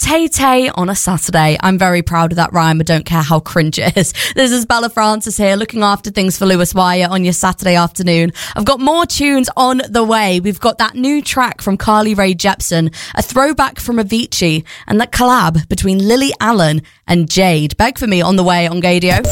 Tay-tay on a Saturday. I'm very proud of that rhyme. I don't care how cringe it is. This is Bella Francis here, looking after things for Lewis Wire on your Saturday afternoon. I've got more tunes on the way. We've got that new track from Carly Rae Jepsen, a throwback from Avicii, and that collab between Lily Allen and Jade. Beg for Me on the way on Gadio.